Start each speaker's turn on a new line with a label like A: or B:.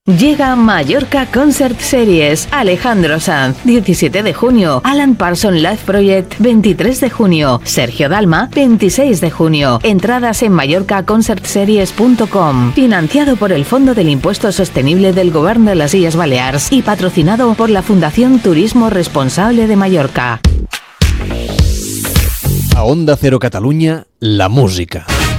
A: Llega Mallorca Concert Series. Alejandro Sanz, 17 de junio. Alan Parsons Live Project, 23 de junio. Sergio Dalma, 26 de junio. Entradas en mallorcaconcertseries.com. Financiado por el Fondo del Impuesto Sostenible del Govern de las Illes Balears y patrocinado por la Fundación Turismo Responsable de Mallorca.
B: A Onda Cero Catalunya, la música.